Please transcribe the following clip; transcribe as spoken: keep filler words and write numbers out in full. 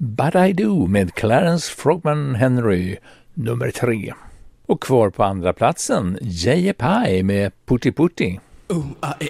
But I Do med Clarence Frogman Henry, nummer tre. Och kvar på andra platsen, J A. Pye med Putti Putti. Ooh, ah, eh,